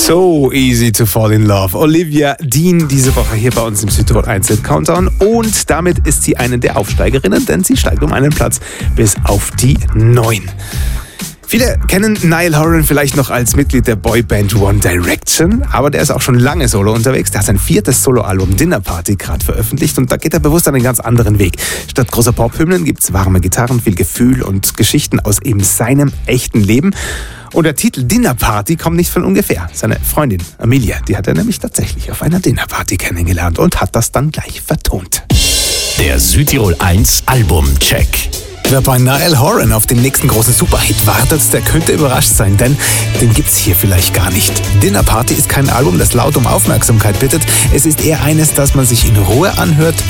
So easy to fall in love. Olivia Dean diese Woche hier bei uns im Südtirol 1 Hit Countdown und damit ist sie eine der Aufsteigerinnen, denn sie steigt um einen Platz bis auf die 9. Viele kennen Niall Horan vielleicht noch als Mitglied der Boyband One Direction, aber der ist auch schon lange solo unterwegs. Der hat sein 4. Soloalbum Dinner Party gerade veröffentlicht und da geht er bewusst einen ganz anderen Weg. Statt großer Pop-Hymnen gibt's warme Gitarren, viel Gefühl und Geschichten aus eben seinem echten Leben. Und der Titel Dinner Party kommt nicht von ungefähr. Seine Freundin Amelia, die hat er nämlich tatsächlich auf einer Dinner Party kennengelernt und hat das dann gleich vertont. Der Südtirol 1 Albumcheck. Wer bei Niall Horan auf den nächsten großen Superhit wartet, der könnte überrascht sein, denn den gibt's hier vielleicht gar nicht. Dinner Party ist kein Album, das laut um Aufmerksamkeit bittet. Es ist eher eines, das man sich in Ruhe anhört